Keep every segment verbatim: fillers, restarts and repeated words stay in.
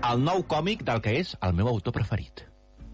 el nou còmic del que és el meu autor preferit.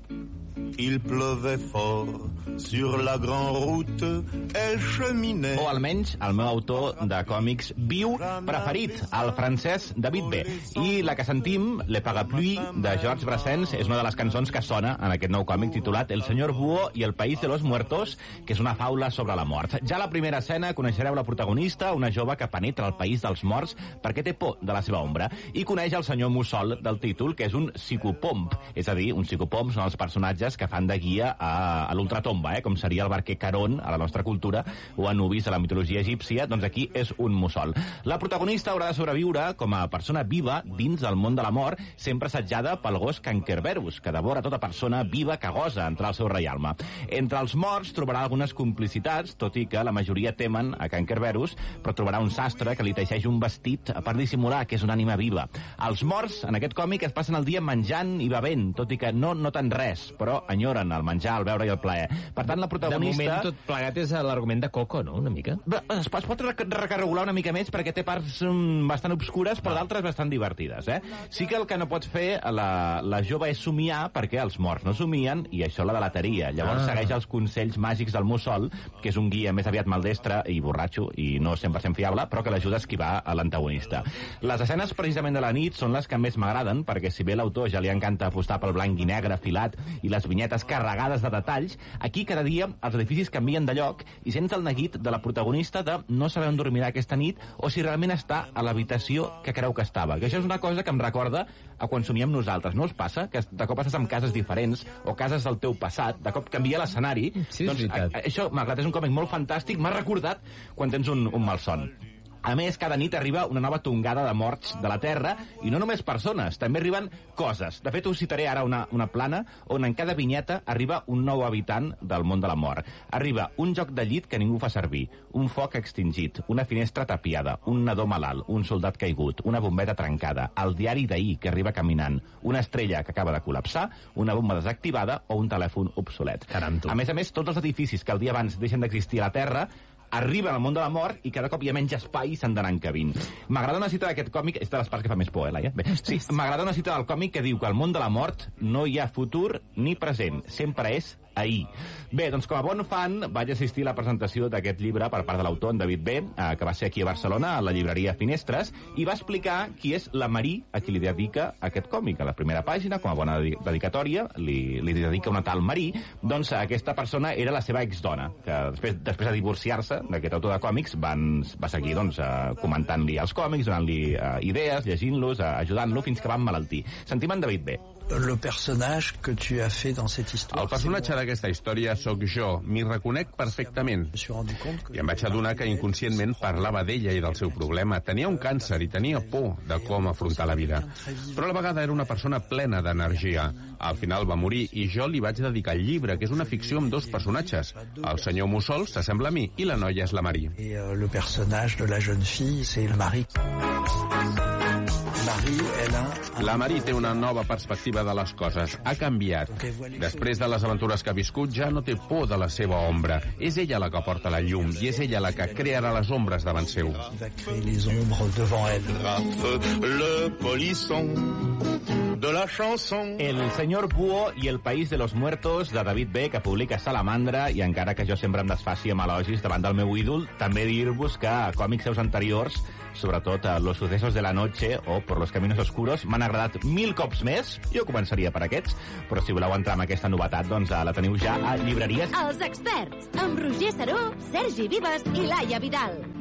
Il pleuvait fort sur la grande route, elle cheminait. O almenys el meu autor de còmics viu preferit, el francès David B. I la que sentim, Le Parapluie, de Georges Brassens, és una de les cançons que sona en aquest nou còmic titulat El senyor Búho i el país de los muertos, que és una faula sobre la mort. Ja a la primera escena coneixereu la protagonista, una jove que penetra al país dels morts perquè té por de la seva ombra, i coneix el senyor Mussol del títol, que és un psicopomp. És a dir, un psicopomp són els personatges que fan de guia a, a l'ultratomba, eh? Com seria el barquer Caron a la nostra cultura, o Anubis a la mitologia egípcia, doncs aquí és un mussol. La protagonista haurà de sobreviure com a persona viva dins del món de la mort, sempre assetjada pel gos Cankerberus, que devora tota persona viva que gosa entrar al seu reialme. Entre els morts trobarà algunes complicitats, tot i que la majoria temen a Cankerberus, però trobarà un sastre que li teixeix un vestit per dissimular que és una ànima viva. Els morts, en aquest còmic, es passen el dia menjant i bevent, tot i que no noten res, però enyoren el menjar, el beure i el plaer. Per tant, la protagonista... De moment, tot plegat és l'argument de Coco, no?, una mica. Es, es pot recarregular una mica més perquè té parts um, bastant obscures, però d'altres bastant divertides, eh? Sí que el que no pots fer la, la jove és somiar, perquè els morts no somien, i això la delateria. Llavors ah. segueix els consells màgics del mussol, que és un guia més aviat maldestre i borratxo, i no cent per cent fiable, però que l'ajuda a esquivar a l'antagonista. Les escenes precisament de la nit són les que més m'agraden, perquè si bé l'autor ja li encanta apostar pel blanc i negre filat i les vinyetes carregades de detalls, aquí cada dia els edificis canvien de lloc i sents el neguit de la protagonista de no saber on dormirà aquesta nit o si realment està a l'habitació que creu que estava. Que això és una cosa que em recorda a quan somiem nosaltres. No us passa? Que de cop estàs en cases diferents o cases del teu passat, de cop canvia l'escenari. Sí, doncs, a, a, això, malgrat és un còmic molt fantàstic, m'ha recordat quan tens un, un malson. A més, cada nit arriba una nova tongada de morts de la Terra, i no només persones, també arriben coses. De fet, us citaré ara una, una plana on en cada vinyeta arriba un nou habitant del món de la mort. Arriba un joc de llit que ningú fa servir, un foc extingit, una finestra tapiada, un nadó malalt, un soldat caigut, una bombeta trencada, el diari d'ahir que arriba caminant, una estrella que acaba de col·lapsar, una bomba desactivada o un telèfon obsolet. Caram, tu. A més a més, tots els edificis que el dia abans deixen d'existir a la Terra arriben al món de la mort i cada cop hi ha menys espai i s'han d'anar encabint. M'agrada una cita d'aquest còmic, és de les parts que fa més por, eh, Laia? Bé, sí, m'agrada una cita del còmic que diu que al món de la mort no hi ha futur ni present, sempre és ahir. Bé, doncs com a bon fan vaig assistir a la presentació d'aquest llibre per part de l'autor, en David B, eh, que va ser aquí a Barcelona, a la llibreria Finestres, i va explicar qui és la Marí a qui li dedica aquest còmic. A la primera pàgina, com a bona dedicatòria, li, li dedica una tal Marí. Doncs aquesta persona era la seva exdona, que després, després de divorciar-se d'aquest autor de còmics van, va seguir doncs, eh, comentant-li els còmics, donant-li eh, idees, llegint-los, eh, ajudant-lo fins que va emmalaltir. Sentim en David B. Le personnage que tu as fait dans cette histoire. El personatge d'aquesta història sóc jo, m'hi reconec perfectament. I em vaig adonar que inconscientment parlava d'ella i del seu problema. Tenia un càncer i tenia por de com afrontar la vida. Però a la vegada era una persona plena d'energia. Al final va morir i jo li vaig dedicar el llibre, que és una ficció amb dos personatges. El senyor Mussol s'assembla a mi i la noia és la Marí. Et euh, le personnage de la jeune fille, c'est la Marie. La Marí té una nova perspectiva de les coses. Ha canviat. Després de les aventures que ha viscut, ja no té por de la seva ombra. És ella la que porta la llum i és ella la que crearà les ombres davant seu. Le polisson de la chanson. El senyor Búho i el país de los muertos, de David B, que publica Salamandra, i encara que jo sempre em desfaci amb elogis davant del meu ídol, també dir-vos que a còmics seus anteriors, sobretot a Los sucesos de la noche o Por los caminos oscuros, m'han agradat mil cops més. Jo començaria per aquests, però si voleu entrar en aquesta novetat, doncs la teniu ja a llibreries. Els experts, amb Roger Saró, Sergi Vives i Laia Vidal.